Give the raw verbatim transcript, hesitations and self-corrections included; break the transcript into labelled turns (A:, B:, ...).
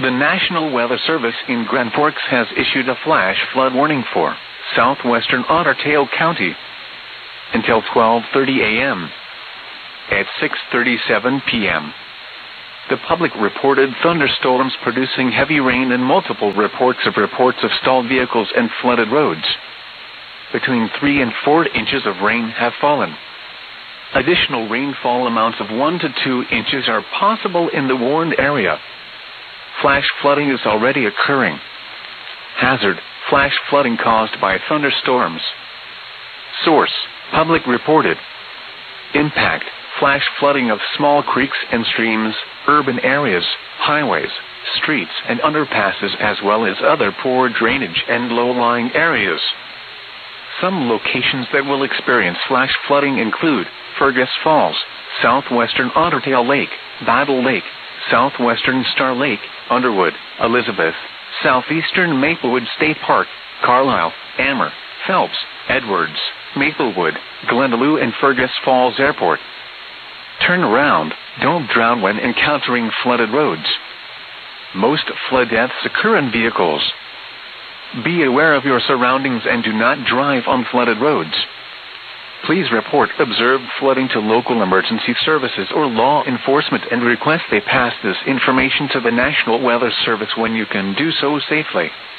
A: The National Weather Service in Grand Forks has issued a flash flood warning for southwestern Otter Tail County until twelve thirty a.m. At six thirty-seven p.m., the public reported thunderstorms producing heavy rain and multiple reports of reports of stalled vehicles and flooded roads. Between three and four inches of rain have fallen. Additional rainfall amounts of one to two inches are possible in the warned area. Flash flooding is already occurring. Hazard: flash flooding caused by thunderstorms. Source: public reported. Impact: flash flooding of small creeks and streams, urban areas, highways, streets and underpasses, as well as other poor drainage and low-lying areas. Some locations that will experience flash flooding include Fergus Falls, southwestern Otter Tail Lake, Battle Lake, southwestern Star Lake, Underwood, Elizabeth, southeastern Maplewood State Park, Carlisle, Ammer, Phelps, Edwards, Maplewood, Glendalough and Fergus Falls Airport. Turn around. Don't drown when encountering flooded roads. Most flood deaths occur in vehicles. Be aware of your surroundings and do not drive on flooded roads. Please report observed flooding to local emergency services or law enforcement and request they pass this information to the National Weather Service when you can do so safely.